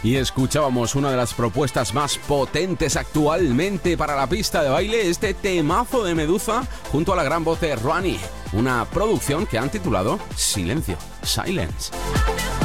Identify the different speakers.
Speaker 1: y escuchábamos una de las propuestas más potentes actualmente para la pista de baile, este temazo de Medusa junto a la gran voz de Ronnie, una producción que han titulado Silencio, Silence.